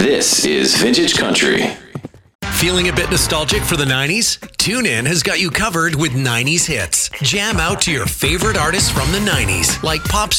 This is Vintage Country. Feeling a bit nostalgic for the 90s? TuneIn has got you covered with 90s hits. Jam out to your favorite artists from the 90s, like pop